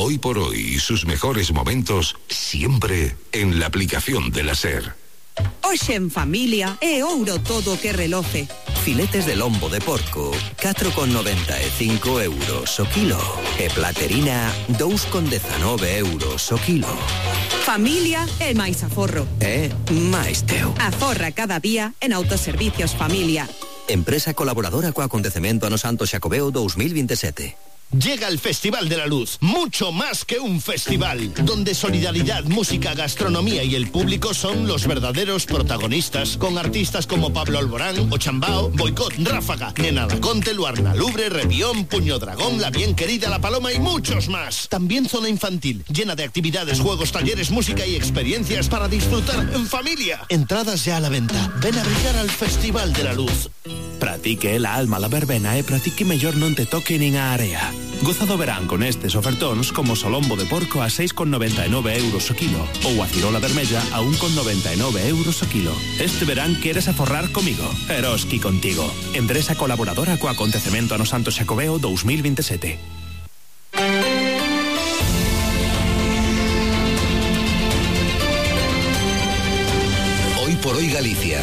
Hoy por hoy y sus mejores momentos siempre en la aplicación de la SER. Hoxe en familia é ouro todo que reloce. Filetes de lombo de porco, 4,95 euros o kilo. E platerina, 2,19 euros o kilo. Familia é máis aforro. É máis teu. Aforra cada día en Autoservicios Familia. Empresa colaboradora co acontecemento ano Santo Xacobeo 2027. Llega el Festival de la Luz, mucho más que un festival, donde solidaridad, música, gastronomía y el público son los verdaderos protagonistas, con artistas como Pablo Alborán, Ochambao, Boicot, Ráfaga, Nena Laconte, Luarna Lubre, Revión, Puño Dragón, La Bien Querida, La Paloma y muchos más. También zona infantil, llena de actividades, juegos, talleres, música y experiencias para disfrutar en familia. Entradas ya a la venta. Ven a brillar al Festival de la Luz. Pratique la alma la verbena e pratique mellor non te toque nin a area. Goza do verán con estes ofertóns como solombo de porco a 6,99 euros o kilo ou a cirola vermella a 1,99 euros o kilo. Este verán queres aforrar comigo. Eroski contigo. Empresa colaboradora co acontecemento ano Santo Xacobeo 2027. Hoy por hoy Galicia.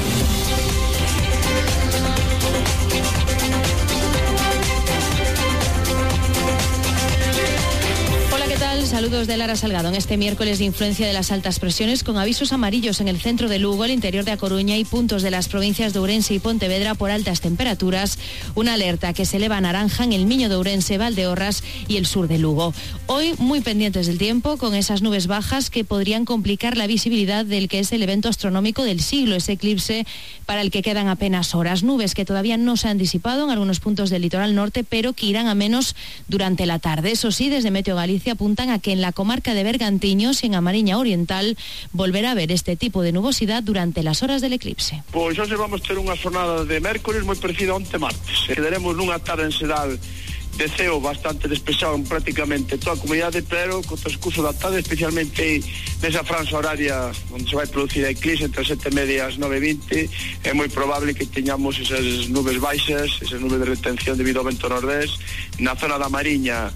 Saludos de Lara Salgado en este miércoles de influencia de las altas presiones con avisos amarillos en el centro de Lugo, el interior de A Coruña y puntos de las provincias de Ourense y Pontevedra por altas temperaturas. Una alerta que se eleva a naranja en el Miño de Ourense, Valdeorras y el sur de Lugo. Hoy muy pendientes del tiempo con esas nubes bajas que podrían complicar la visibilidad del que es el evento astronómico del siglo, ese eclipse para el que quedan apenas horas. Nubes que todavía no se han disipado en algunos puntos del litoral norte, pero que irán a menos durante la tarde. Eso sí, desde Meteo Galicia apuntan a que en la comarca de Bergantiños y en a Mariña Oriental volverá a haber este tipo de nubosidad durante las horas del eclipse. Pois hoxe vamos ter unha xornada de mércores moi parecida a onte martes. Quedaremos nunha tarde en xeral de ceo bastante despexado en prácticamente toda a comunidade, pero co transcurso da tarde, especialmente nesa franja horaria onde se vai producir a eclipse entre as 7:30 e as 9:20, é moi probable que teñamos esas nubes baixas, esas nubes de retención debido ao vento nordés na zona da Mariña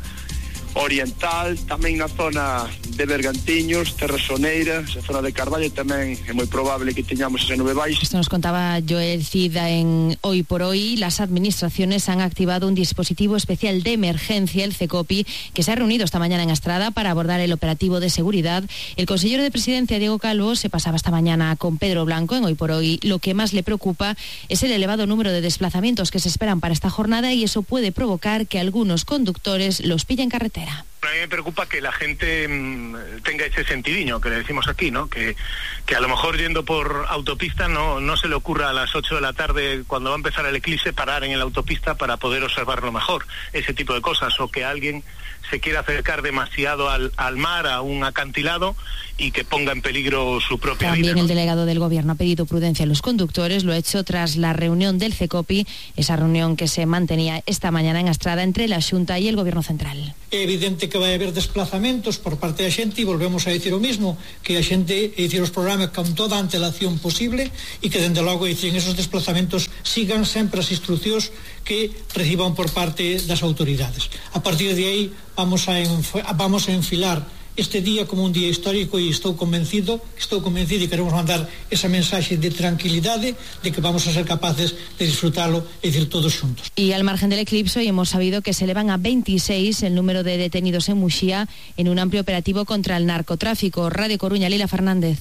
Oriental, tamén na zona de Bergantiños, Terra Soneira, esa zona de Carballo tamén é moi probable que teñamos esa nube baixa. Esto nos contaba Joel Cid en Hoy por Hoy. Las administraciones han activado un dispositivo especial de emergencia, el CECOPI, que se ha reunido esta mañana en Astrada para abordar el operativo de seguridad. El consejero de Presidencia, Diego Calvo, se pasaba esta mañana con Pedro Blanco en Hoy por Hoy. Lo que más le preocupa es el elevado número de desplazamientos que se esperan para esta jornada y eso puede provocar que algunos conductores los pillen en carretera. A mí me preocupa que la gente tenga ese sentidiño que le decimos aquí, ¿no? Que a lo mejor yendo por autopista no se le ocurra a las 8 de la tarde cuando va a empezar el eclipse parar en la autopista para poder observarlo mejor, ese tipo de cosas, o que alguien se quiera acercar demasiado al mar, a un acantilado y que ponga en peligro su propia vida. También el delegado del Gobierno ha pedido prudencia a los conductores, lo ha hecho tras la reunión del CECOPI, esa reunión que se mantenía esta mañana en Astrada entre la Xunta y el Gobierno Central. É evidente que vai haber desplazamentos por parte da xente e volvemos a dicir o mismo, que a xente, dicir, os programas con toda a antelación posible e que dende logo, dicir, en esos desplazamentos sigan sempre as instruccións que reciban por parte das autoridades. A partir de aí vamos a enfilar este día como un día histórico e estou convencido e queremos mandar esa mensaxe de tranquilidade de que vamos a ser capaces de disfrutarlo, es decir, todos juntos. Y al margen del eclipse, hoy hemos sabido que se elevan a 26 el número de detenidos en Muxía en un amplio operativo contra el narcotráfico. Radio Coruña, Lila Fernández.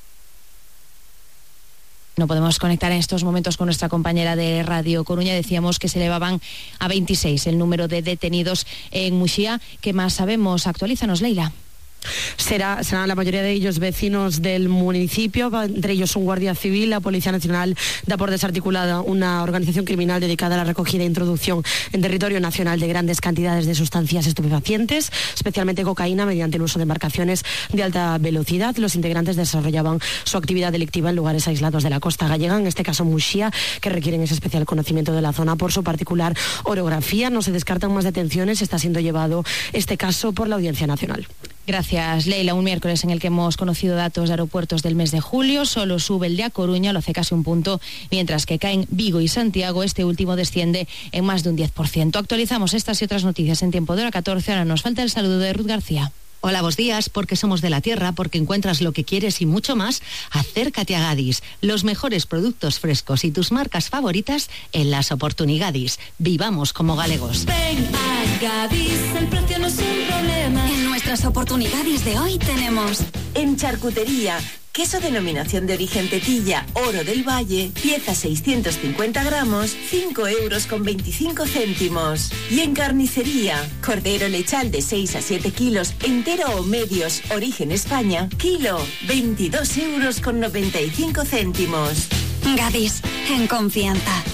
No podemos conectar en estos momentos con nuestra compañera de Radio Coruña. Decíamos que se elevaban a 26 el número de detenidos en Muxía. ¿Qué más sabemos? Actualízanos, Leila. Serán la mayoría de ellos vecinos del municipio, entre ellos un guardia civil. La Policía Nacional da por desarticulada una organización criminal dedicada a la recogida e introducción en territorio nacional de grandes cantidades de sustancias estupefacientes, especialmente cocaína, mediante el uso de embarcaciones de alta velocidad. Los integrantes desarrollaban su actividad delictiva en lugares aislados de la costa gallega, en este caso Muxía, que requieren ese especial conocimiento de la zona por su particular orografía. No se descartan más detenciones, está siendo llevado este caso por la Audiencia Nacional. Gracias, Leila. Un miércoles en el que hemos conocido datos de aeropuertos del mes de julio. Solo sube el de A Coruña, lo hace casi un punto, mientras que caen Vigo y Santiago. Este último desciende en más de un 10%. Actualizamos estas y otras noticias en tiempo de hora 14. Ahora nos falta el saludo de Ruth García. Hola, buenos días, porque somos de la tierra, porque encuentras lo que quieres y mucho más. Acércate a Gadis, los mejores productos frescos y tus marcas favoritas en las Oportunigadis. Vivamos como galegos. Ven a Gadis, el precio no es un problema. En nuestras Oportunidades de hoy tenemos en charcutería, queso denominación de origen Tetilla, Oro del Valle, pieza 650 gramos, 5,25 €. Y en carnicería, cordero lechal de 6 a 7 kilos, entero o medios, origen España, kilo, 22,95 €. Gadis, en confianza.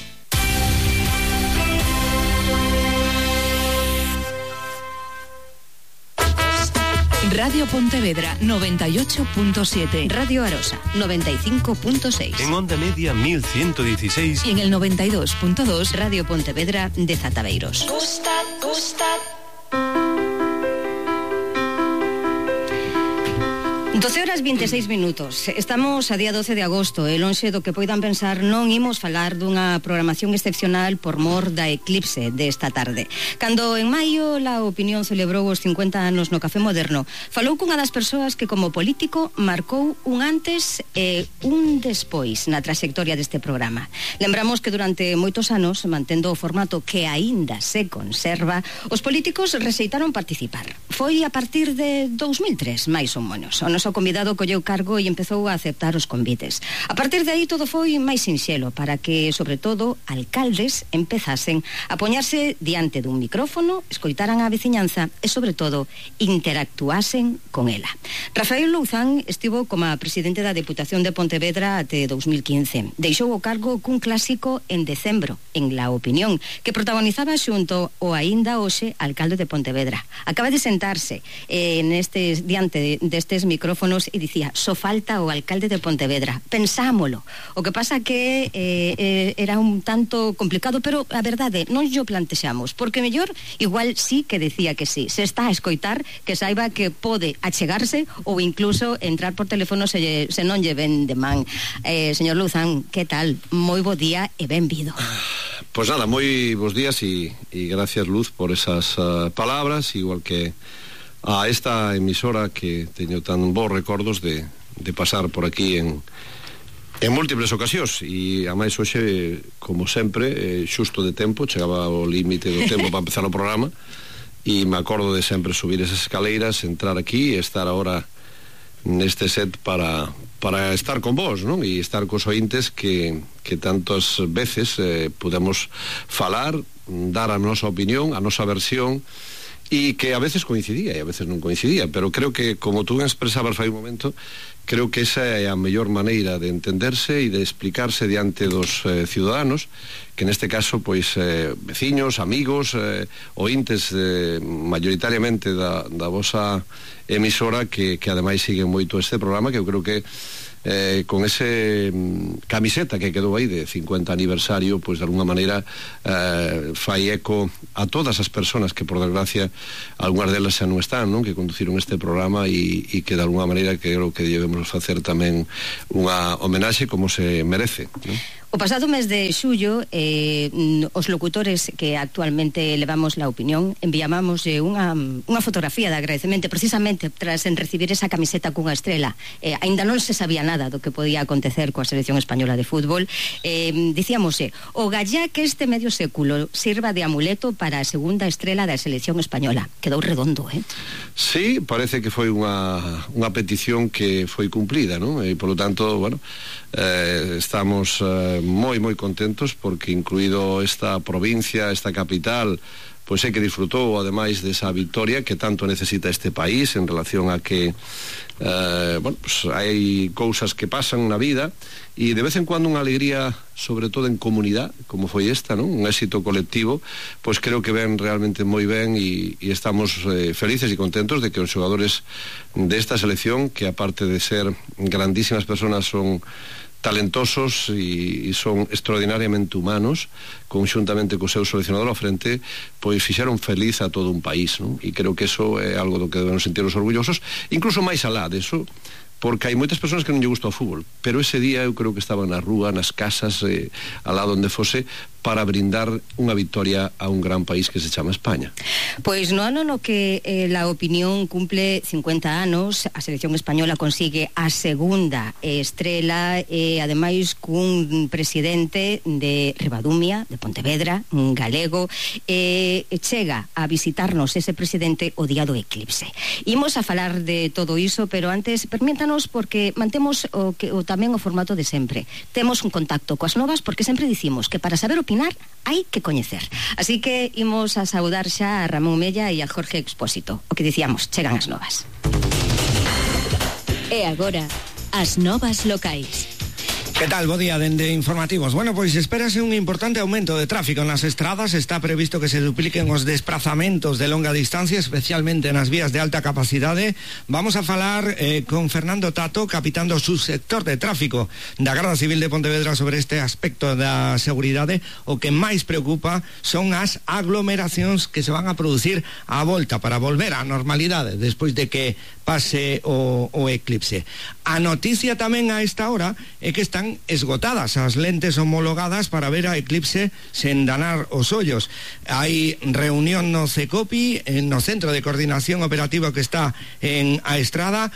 Radio Pontevedra 98.7. Radio Arosa 95.6. En Onda Media 1116. Y en el 92.2 Radio Pontevedra de Zataveiros. Gusta. 12:26. Estamos a día 12 de agosto e lonxe do que poidan pensar non imos falar dunha programación excepcional por mor da eclipse desta tarde. Cando en maio La Opinión celebrou os 50 anos no Café Moderno, falou cunha das persoas que como político marcou un antes e un despois na trayectoria deste programa. Lembramos que durante moitos anos, mantendo o formato que aínda se conserva, os políticos rexeitaron participar. Foi a partir de 2003, máis ou menos. O noso convidado colleu cargo e empezou a aceptar os convites. A partir de aí todo foi máis sinxelo para que, sobre todo, alcaldes empezasen a poñarse diante dun micrófono, escoitaran a veciñanza e, sobre todo, interactuasen con ela. Rafael Louzán estivo como presidente da Deputación de Pontevedra até 2015. Deixou o cargo cun clásico en decembro, en La Opinión, que protagonizaba xunto o aínda hoxe alcalde de Pontevedra. Acaba de sentarse diante destes micrófonos e dicía, só falta o alcalde de Pontevedra, pensámolo. O que pasa que era un tanto complicado, pero a verdade non yo plantexamos, porque mellor igual sí que decía que sí, se está a escoitar, que saiba que pode achegarse ou incluso entrar por teléfono se non lle ven de man. Señor Louzán, que tal? Moi bo día e benvido. Pues nada, moi bons días e gracias, Luz, por esas palabras, igual que a esta emisora que teño tan bons recordos de pasar por aquí en múltiples ocasións e a máis hoxe, como sempre, xusto de tempo, chegaba ao límite do tempo para empezar o programa e me acordo de sempre subir esas escaleiras, entrar aquí e estar agora neste set para estar con vos, non? E estar cos ointes que tantas veces podemos falar, dar a nosa opinión, a nosa versión, e que a veces coincidía e a veces non coincidía, pero creo que, como tú expresabas fai un momento, creo que esa é a mellor maneira de entenderse e de explicarse diante dos ciudadanos, que neste caso, pois, veciños, amigos, ointes mayoritariamente da vosa emisora que ademais siguen moito este programa, que eu creo que con ese camiseta que quedou aí de 50 aniversario, pois de alguna maneira fai eco a todas as persoas que por desgracia algunhas delas xa non están, non? Que conduciron este programa e que de alguna maneira creo que debemos facer tamén unha homenaxe como se merece, non? O pasado mes de xullo, os locutores que actualmente levamos La Opinión enviábamos unha fotografía de agradecemento precisamente tras en recibir esa camiseta cunha estrela. Ainda non se sabía nada do que podía acontecer coa selección española de fútbol. Dicíamos, o gallá que este medio século sirva de amuleto para a segunda estrela da selección española. Quedou redondo, Sí, parece que foi unha petición que foi cumplida, non? E, polo tanto, bueno, estamos moi contentos porque incluído esta provincia, esta capital, pois é que disfrutou ademais desa victoria que tanto necesita este país en relación a que pues hai cousas que pasan na vida e de vez en cuando unha alegría, sobre todo en comunidade, como foi esta, non? Un éxito colectivo, pois creo que ven realmente moi ben e estamos felices e contentos de que os xogadores desta selección, que aparte de ser grandísimas personas son talentosos e son extraordinariamente humanos, conxuntamente co seu seleccionador ao frente, pois fixeron feliz a todo un país, non? E creo que eso é algo do que debemos sentirnos orgullosos, incluso máis alá deso, porque hai moitas persoas que non lle gusta o fútbol, pero ese día eu creo que estaban na rúa, nas casas, alá onde fose, para brindar unha victoria a un gran país que se chama España. Pois no ano no que la opinión cumple 50 anos, a selección española consigue a segunda estrela e ademais cun presidente de Ribadumia, de Pontevedra, un galego, chega a visitarnos ese presidente o día do eclipse. Imos a falar de todo iso, pero antes permítanos, porque mantemos tamén o formato de sempre. Temos un contacto coas novas, porque sempre dicimos que para saber opinar hai que coñecer. Así que imos a saudar xa a Ramón Mella e a Jorge Expósito. O que dicíamos, chegan as novas. E agora, as novas locais. Que tal? Bo día dende informativos. Bueno, pois espérase un importante aumento de tráfico nas estradas. Está previsto que se dupliquen os desprazamentos de longa distancia, especialmente nas vías de alta capacidade. Vamos a falar con Fernando Tato, capitán do subsector de tráfico da Garda Civil de Pontevedra, sobre este aspecto da seguridade. O que máis preocupa son as aglomeracións que se van a producir á volta para volver á normalidade despois de que pase o eclipse. A noticia tamén a esta hora é que están esgotadas as lentes homologadas para ver a eclipse sen danar os ollos. Hai reunión no CECOPI, no Centro de Coordinación Operativa que está en A Estrada.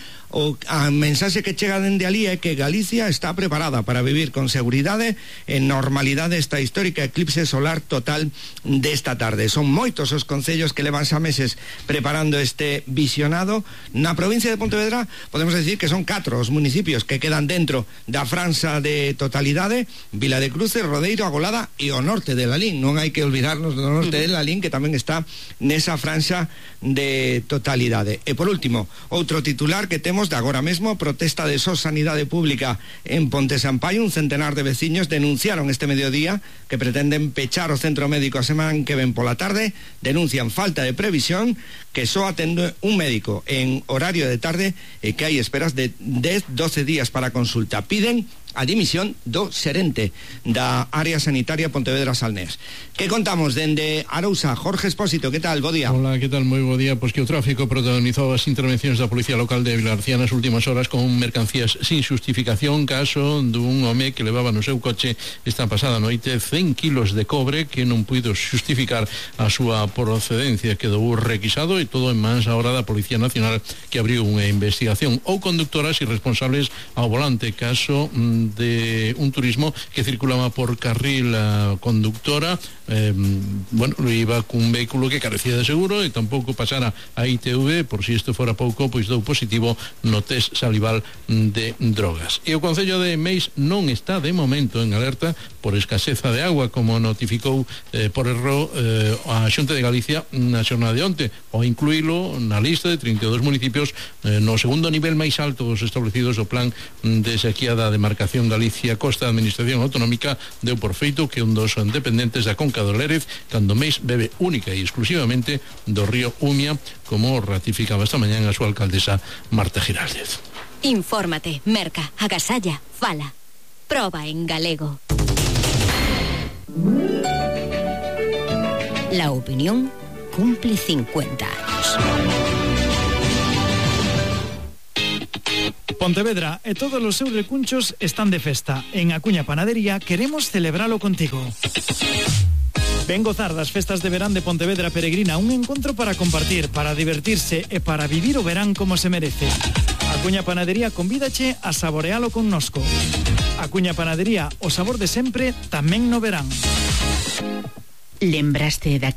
A mensaxe que chega dende alí é que Galicia está preparada para vivir con seguridade en normalidade esta histórica eclipse solar total desta tarde. Son moitos os concellos que levan xa meses preparando este visionado. Na provincia de Pontevedra podemos decir que son 4 os municipios que quedan dentro da franxa de totalidade: Vila de Cruces, Rodeiro, Agolada e o norte de Lalín. Non hai que olvidarnos do norte de Lalín, que tamén está nesa franxa de totalidade. E por último, outro titular que temos de agora mesmo: protesta de SOS Sanidade Pública en Ponte Sampaio. Un centenar de veciños denunciaron este mediodía que pretenden pechar o centro médico a semana que ven pola tarde. Denuncian falta de previsión, que só atende un médico en horario de tarde e que hai esperas de 10-12 días para consulta. Piden a dimisión do xerente da área sanitaria Pontevedra-Salnés. Que contamos dende Arousa? Jorge Expósito, que tal? Bo día. Hola, que tal? Moi bo día. Pois que o tráfico protagonizou as intervencións da Policía Local de Vilagarcía nas últimas horas con mercancías sin xustificación, caso dun home que levaba no seu coche esta pasada noite 100 kilos de cobre que non puido xustificar a súa procedencia. Quedou requisado e todo en mans agora da Policía Nacional, que abriu unha investigación. Ou conductoras irresponsables ao volante, caso de un turismo que circulaba por carril conductora, iba cun vehículo que carecía de seguro e tampouco pasara a ITV, por si isto fora pouco, pois dou positivo no test salival de drogas. E o Concello de Meis non está de momento en alerta por escaseza de agua, como notificou por erro a Xunta de Galicia na xornada de onte, ao incluílo na lista de 32 municipios no segundo nivel máis alto dos establecidos do plan de sequía da demarcación Galicia Costa. A Administración Autonómica deu por feito que un dos dependentes da Conca do Lérez, cando Meis, bebe única e exclusivamente do río Umia, como ratificaba esta mañá a súa alcaldesa Marta Giraldez. Infórmate, merca, agasalla, fala. Proba en galego. La opinión cumple 50 años. Pontevedra e todos os seus recunchos están de festa. En Acuña Panadería queremos celebralo contigo. Ven gozar das festas de verán de Pontevedra Peregrina, un encontro para compartir, para divertirse e para vivir o verán como se merece. Acuña Panadería convídache a saborealo connosco. Acuña Panadería, o sabor de sempre, tamén no verán. Lembraste da